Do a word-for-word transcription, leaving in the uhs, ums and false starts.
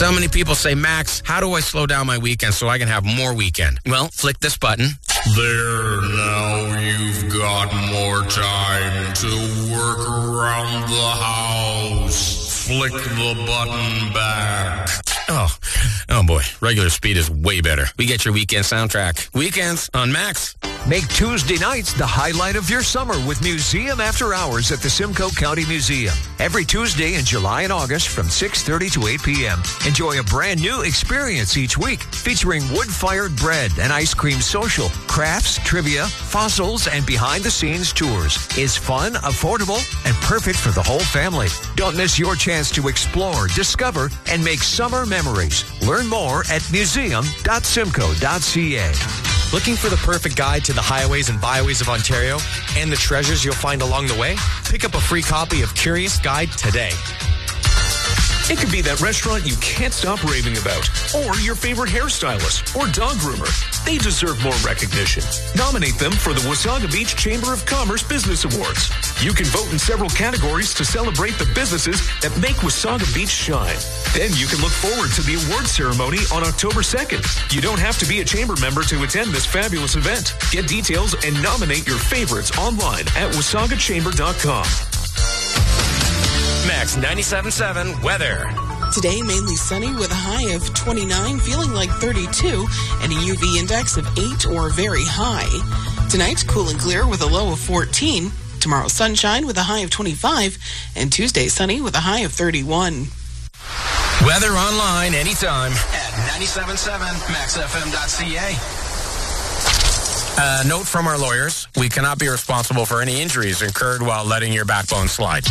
So many people say, Max, how do I slow down my weekend so I can have more weekend? Well, flick this button. There, now you've got more time to work around the house. Flick the button back. Oh, oh boy. Regular speed is way better. We get your weekend soundtrack. Weekends on Max. Make Tuesday nights the highlight of your summer with Museum After Hours at the Simcoe County Museum. Every Tuesday in July and August from six thirty to eight p.m. Enjoy a brand new experience each week featuring wood-fired bread and ice cream social, crafts, trivia, fossils, and behind-the-scenes tours. It's fun, affordable, and perfect for the whole family. Don't miss your chance to explore, discover, and make summer memories. Learn more at museum dot simcoe dot c a. Looking for the perfect guide to the highways and byways of Ontario and the treasures you'll find along the way? Pick up a free copy of Curious Guide today. It could be that restaurant you can't stop raving about, or your favorite hairstylist or dog groomer. They deserve more recognition. Nominate them for the Wasaga Beach Chamber of Commerce Business Awards. You can vote in several categories to celebrate the businesses that make Wasaga Beach shine. Then you can look forward to the award ceremony on October second. You don't have to be a chamber member to attend this fabulous event. Get details and nominate your favorites online at wasaga chamber dot com. Max ninety-seven point seven weather. Today, mainly sunny with a high of twenty-nine, feeling like thirty-two, and a U V index of eight or very high. Tonight, cool and clear with a low of fourteen. Tomorrow, sunshine with a high of twenty-five, and Tuesday, sunny with a high of thirty-one. Weather online anytime at ninety-seven point seven max f m dot c a. Uh, note from our lawyers, we cannot be responsible for any injuries incurred while letting your backbone slide.